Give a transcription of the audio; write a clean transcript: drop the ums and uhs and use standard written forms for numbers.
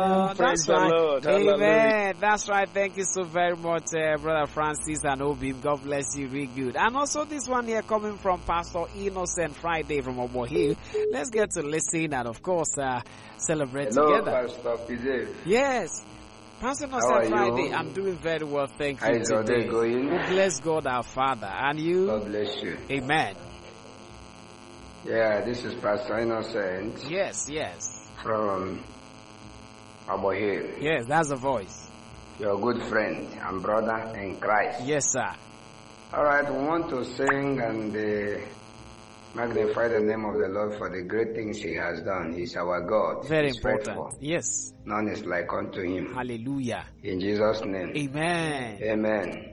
Praise That's right. the Lord. Amen. Hallelujah. That's right. Thank you so very much, Brother Francis and Obim. God bless you. Really good. And also this one here coming from Pastor Innocent Friday from Obohill. Let's get to listen and of course celebrate together. Pastor PJ. Yes. Pastor How are Innocent you? Friday. I'm doing very well. Thank How you is your day today. going? We bless God our Father. And you? God bless you. Amen. Yeah, this is Pastor Innocent Yes, yes. from Abohill, Yes, that's the voice. your good friend and brother in Christ. Yes, sir. All right, we want to sing and magnify the name of the Lord for the great things He has done. He's our God. Very He's important. faithful. Yes. None is like unto Him. Hallelujah. In Jesus' name. Amen. Amen.